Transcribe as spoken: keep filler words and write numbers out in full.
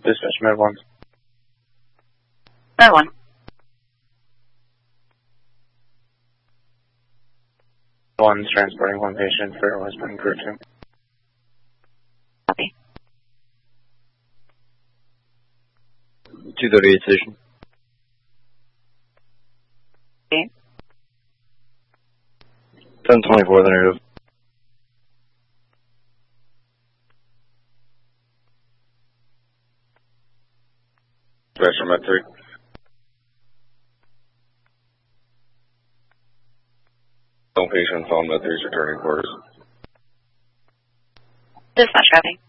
Dispatch Med one. Med one. One's transporting one patient for Westbound Crew two. Copy. two thirty-eight station. Okay. ten twenty-four, the negative. Dispatch Med three. No patients on Med three's returning quarters. Dispatch copy.